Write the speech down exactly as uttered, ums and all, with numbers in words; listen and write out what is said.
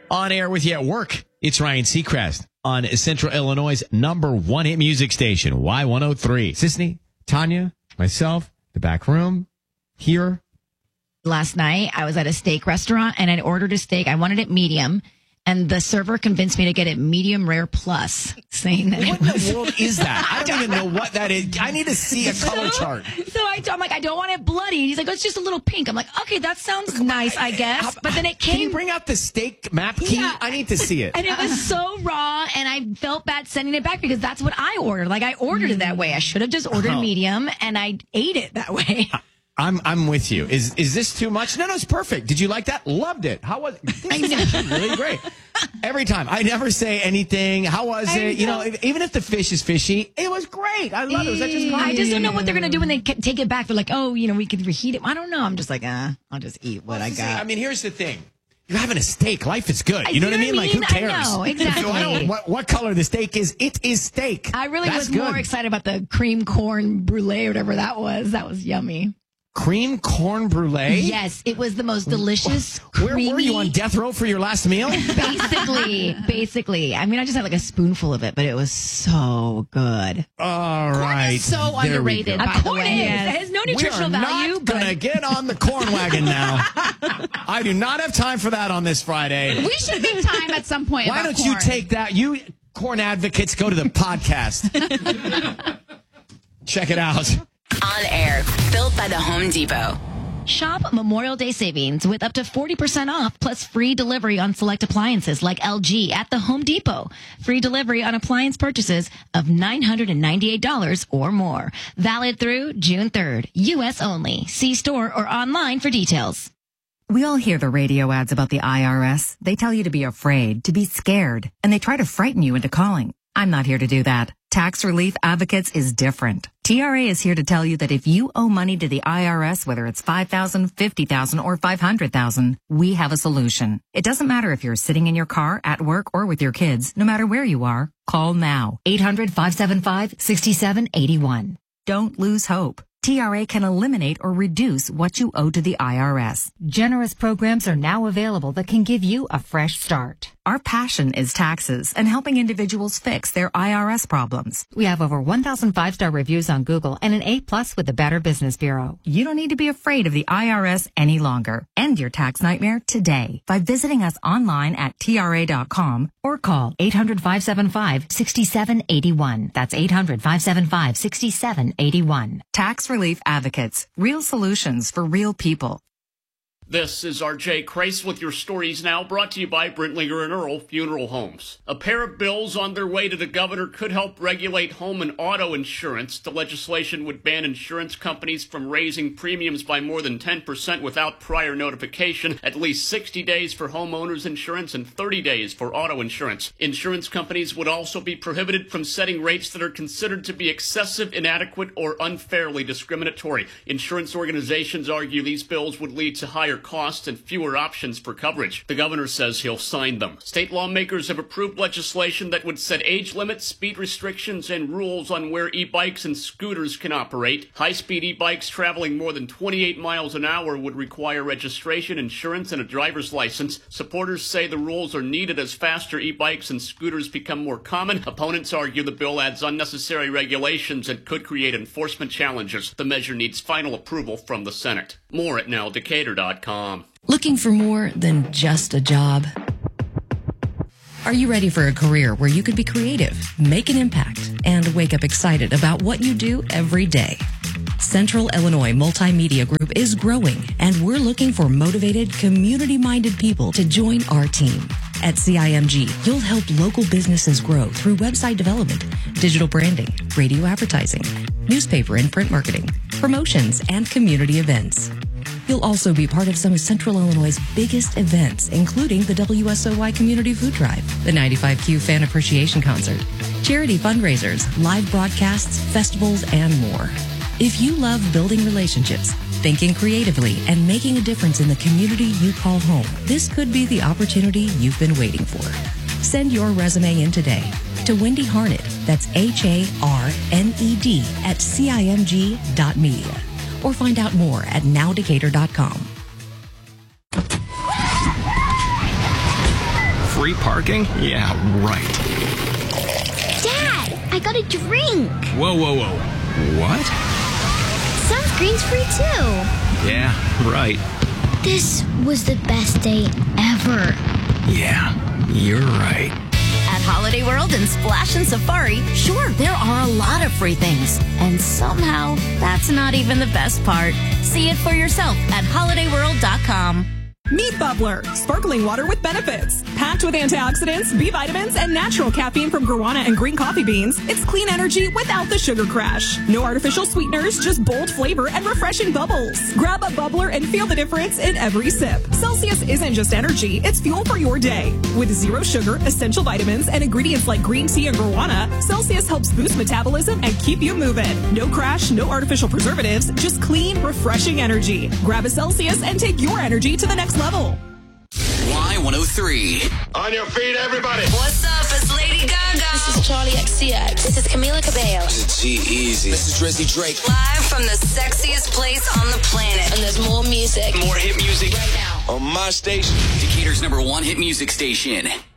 On air with you at work. It's Ryan Seacrest on Central Illinois' number one hit music station, Y one oh three. Sisney, Tanya, myself, the back room, here. Last night, I was at a steak restaurant and I ordered a steak. I wanted it medium. And the server convinced me to get it medium rare plus, saying that what it was... in the world is that? I don't even know what that is. I need to see a color so, chart. So I, I'm like, I don't want it bloody. He's like, oh, it's just a little pink. I'm like, okay, that sounds nice, I guess. How, but then it came... Can you bring out the steak map key? Yeah. I need to see it. And it was so raw, and I felt bad sending it back because that's what I ordered. Like, I ordered it that way. I should have just ordered oh. medium, and I ate it that way. I'm I'm with you. Is is this too much? No, no, it's perfect. Did you like that? Loved it. How was it? This is actually really great. Every time. I never say anything. How was I it? know. You know, if, even if the fish is fishy, it was great. I love it. Was that just fun? I just don't know what they're going to do when they take it back. They're like, oh, you know, we could reheat it. I don't know. I'm just like, uh, I'll just eat what I got. I mean, here's the thing. You're having a steak. Life is good. I You know do what I mean? what I Like, who mean? cares? I know, exactly. So I don't, what, what color the steak is, it is steak. I really That's was good. more excited about the cream corn brulee or whatever that was. That was yummy. Cream corn brulee? Yes, it was the most delicious. Where creamy, were you, on death row for your last meal? Basically, basically. I mean, I just had like a spoonful of it, but it was so good. All right. Is so There we underrated, go. by Of the course, way. it has no nutritional we are value. not going to but get on the corn wagon now. I do not have time for that on this Friday. We should make time at some point. Why about don't you corn. take that? You corn advocates, go to the podcast. Check it out. On air, built by the Home Depot. Shop Memorial Day savings with up to forty percent off plus free delivery on select appliances like L G at the Home Depot. Free delivery on appliance purchases of nine hundred ninety-eight dollars or more. Valid through June third. U S only. See store or online for details. We all hear the radio ads about the I R S. They tell you to be afraid, to be scared, and they try to frighten you into calling. I'm not here to do that. Tax Relief Advocates is different. T R A is here to tell you that if you owe money to the I R S, whether it's five thousand dollars, fifty thousand dollars, or five hundred thousand dollars, we have a solution. It doesn't matter if you're sitting in your car, at work, or with your kids. No matter where you are, call now. eight hundred, five seven five, six seven eight one. Don't lose hope. T R A can eliminate or reduce what you owe to the I R S. Generous programs are now available that can give you a fresh start. Our passion is taxes and helping individuals fix their I R S problems. We have over one thousand five-star reviews on Google and an A plus with the Better Business Bureau. You don't need to be afraid of the I R S any longer. End your tax nightmare today by visiting us online at T R A dot com or call eight hundred, five seven five, six seven eight one. That's eight hundred, five seven five, six seven eight one. Tax Relief Advocates. Real solutions for real people. This is R J Kreis with your stories now, brought to you by Brentlinger and Earl Funeral Homes. A pair of bills on their way to the governor could help regulate home and auto insurance. The legislation would ban insurance companies from raising premiums by more than ten percent without prior notification, at least sixty days for homeowners insurance and thirty days for auto insurance. Insurance companies would also be prohibited from setting rates that are considered to be excessive, inadequate, or unfairly discriminatory. Insurance organizations argue these bills would lead to higher costs and fewer options for coverage. The governor says he'll sign them. State lawmakers have approved legislation that would set age limits, speed restrictions, and rules on where e-bikes and scooters can operate. High-speed e-bikes traveling more than twenty-eight miles an hour would require registration, insurance, and a driver's license. Supporters say the rules are needed as faster e-bikes and scooters become more common. Opponents argue the bill adds unnecessary regulations and could create enforcement challenges. The measure needs final approval from the Senate. More at now decatur dot com. Looking for more than just a job? Are you ready for a career where you could be creative, make an impact, and wake up excited about what you do every day? Central Illinois Multimedia Group is growing, and we're looking for motivated, community-minded people to join our team. At C I M G, you'll help local businesses grow through website development, digital branding, radio advertising, newspaper and print marketing, promotions, and community events. You'll also be part of some of Central Illinois' biggest events, including the W S O Y Community Food Drive, the ninety-five Q Fan Appreciation Concert, charity fundraisers, live broadcasts, festivals, and more. If you love building relationships, thinking creatively, and making a difference in the community you call home, this could be the opportunity you've been waiting for. Send your resume in today to Wendy Harned, that's H A R N E D, at C I M G dot media. Or find out more at now decatur dot com. Free parking? Yeah, right. Dad, I got a drink. Whoa, whoa, whoa. What? Sunscreen's free too. Yeah, right. This was the best day ever. Yeah, you're right. At Holiday World and Splash and Safari, sure, there are a lot of free things. And somehow, that's not even the best part. See it for yourself at holiday world dot com. Meet Bubbler, sparkling water with benefits. Packed with antioxidants, B vitamins, and natural caffeine from guarana and green coffee beans, it's clean energy without the sugar crash. No artificial sweeteners, just bold flavor and refreshing bubbles. Grab a Bubbler and feel the difference in every sip. Celsius isn't just energy, it's fuel for your day. With zero sugar, essential vitamins, and ingredients like green tea and guarana, Celsius helps boost metabolism and keep you moving. No crash, no artificial preservatives, just clean, refreshing energy. Grab a Celsius and take your energy to the next level. Y one oh three. On your feet, everybody. What's up? It's Lady Gaga. This is Charlie X C X. This is Camila Cabello. This is G-Eazy. This is Drizzy Drake. Live from the sexiest place on the planet. And there's more music. More hit music. Right now. On my station. Decatur's number one hit music station.